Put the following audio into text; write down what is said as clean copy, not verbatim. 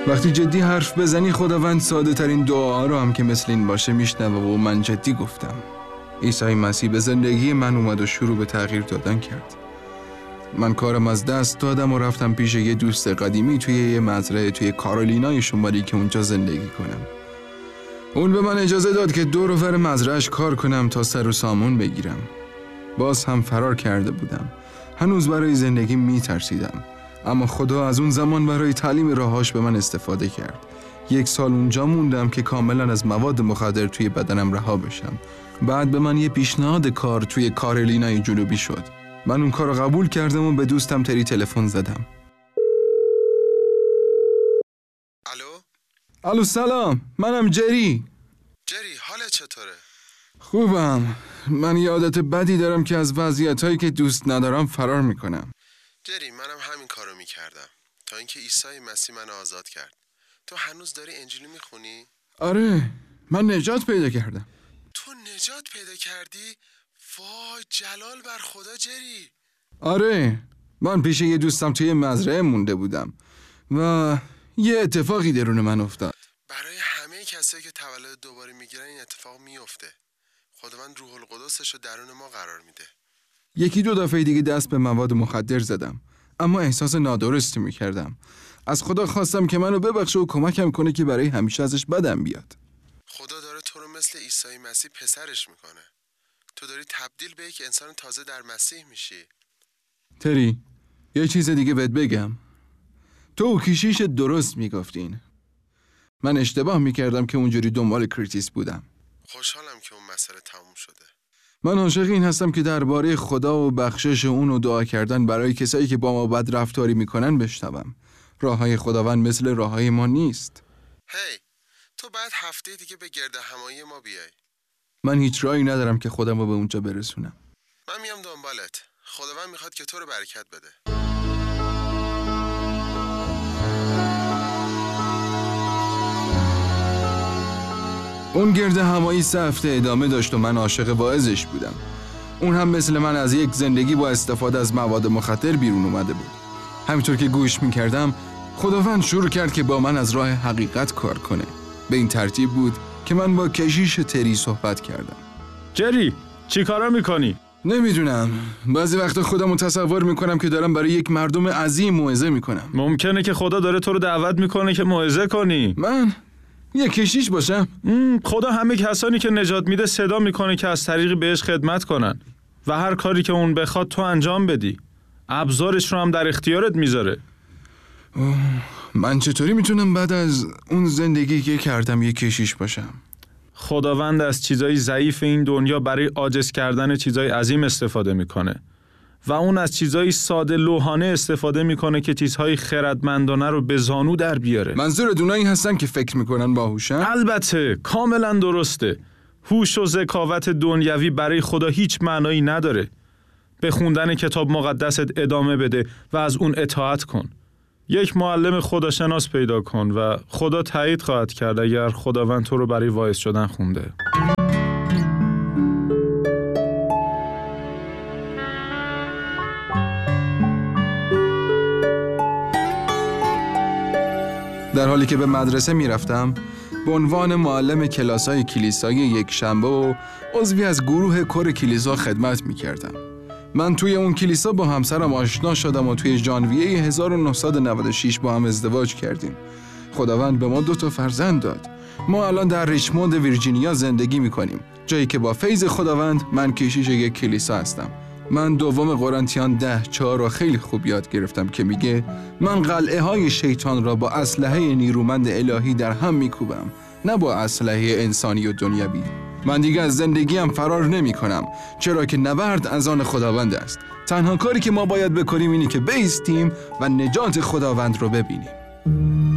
وقتی جدی حرف بزنی خداوند ساده ترین دعا رو هم که مثل این باشه میشنوه و من جدی گفتم. عیسی مسیح به زندگی من اومد و شروع به تغییر دادن کرد. من کارم از دست دادم و رفتم پیش یه دوست قدیمی توی یه مزرعه توی کارولینای شمالی که اونجا زندگی کنم. اون به من اجازه داد که دور و بر مزرعه‌اش کار کنم تا سر و سامون بگیرم. باز هم فرار کرده بودم. هنوز برای زندگی میترسیدم. اما خدا از اون زمان برای تعلیم راهاش به من استفاده کرد. 1 سال اونجا موندم که کاملا از مواد مخدر توی بدنم رها بشم. بعد به من یه پیشنهاد کار توی کارولینای جنوبی شد. من اون کار رو قبول کردم و به دوستم تری تلفن زدم. الو سلام، منم جری. حالت چطوره؟ خوبم. من یه عادت بدی دارم که از وضعیتایی که دوست ندارم فرار میکنم. جری، منم همین کارو میکردم تا اینکه عیسی مسیح منو آزاد کرد. تو هنوز داری انجیل میخونی؟ آره، من نجات پیدا کردم. تو نجات پیدا کردی؟ وای، جلال بر خدا جری. آره، من پیش یه دوستم توی مزرعه مونده بودم و یه اتفاقی درون من افتاد. برای همه کسایی که تولد دوباره میگیرن این اتفاق میفته. خداوند روح القدسش رو درون ما قرار میده. 1-2 دفعه دیگه دست به مواد مخدر زدم، اما احساس نادرستی میکردم. از خدا خواستم که منو ببخشه و کمکم کنه که برای همیشه ازش بدم بیاد. خدا داره تو رو مثل عیسی مسیح پسرش میکنه. تو داری تبدیل به یک انسان تازه در مسیح میشی. تری، یه چیز دیگه بهت بگم. تو و کشیش درست میگفتین. من اشتباه میکردم که اونجوری دنبال کریتیس بودم. خوشحالم که اون مسئله تموم شده. من عاشق این هستم که درباره خدا و بخشش اون و دعا کردن برای کسایی که با ما بد رفتاری میکنن بشنوم. راههای خداوند مثل راههای ما نیست. هی، تو بعد هفته دیگه به گرد همایی ما بیای. من هیچ راهی ندارم که خودم رو به اونجا برسونم. من میام دنبالت. خداوند میخواد که تو رو برکت بده. اون گرد همایی 3 هفته ادامه داشت و من عاشق واعظش بودم. اون هم مثل من از یک زندگی با استفاده از مواد مخدر بیرون اومده بود. همینطور که گوش میکردم خداوند شروع کرد که با من از راه حقیقت کار کنه. به این ترتیب بود که من با کشیش تری صحبت کردم. جری، چی کارا میکنی؟ نمیدونم. بعضی وقتا خودمو تصور میکنم که دارم برای یک مردم عظیم موعظه میکنم. ممکنه که خدا داره تو رو دعوت میکنه که موعظه کنی. من یه کشیش باشم؟ خدا همه کسانی که نجات میده صدا میکنه که از طریق بهش خدمت کنن و هر کاری که اون بخواد تو انجام بدی. ابزارش رو هم در اختیارت میذاره. من چطوری میتونم بعد از اون زندگی که کردم یه کشیش باشم؟ خداوند از چیزای ضعیف این دنیا برای عاجز کردن چیزای عظیم استفاده میکنه و اون از چیزای ساده لوحانه استفاده میکنه که چیزهای خردمندانه رو به زانو در بیاره. منظور دونایی هستن که فکر میکنن باهوشن؟ البته، کاملا درسته. هوش و ذکاوت دنیوی برای خدا هیچ معنایی نداره. به خوندن کتاب مقدست ادامه بده و از اون اطاعت کن. یک معلم خداشناس پیدا کن و خدا تایید خواهد کرد اگر خداوند تو رو برای واعظ شدن خونده. در حالی که به مدرسه میرفتم به عنوان معلم کلاسای کلیسای یکشنبه و عضوی از گروه کور کلیسا خدمت میکردم. من توی اون کلیسا با همسرم آشنا شدم و توی ژانویه 1996 با هم ازدواج کردیم. خداوند به ما 2 فرزند داد. ما الان در ریچموند ویرجینیا زندگی میکنیم، جایی که با فیض خداوند من کشیش یک کلیسا هستم. من 2 قرنتیان 10:4 رو خیلی خوب یاد گرفتم که میگه من قلعه های شیطان را با اسلحه نیرومند الهی در هم میکوبم، نه با اسلحه انسانی و دنیوی. من دیگه از زندگیم فرار نمی کنم، چرا که نبرد از آن خداوند است. تنها کاری که ما باید بکنیم اینه که بایستیم و نجات خداوند رو ببینیم.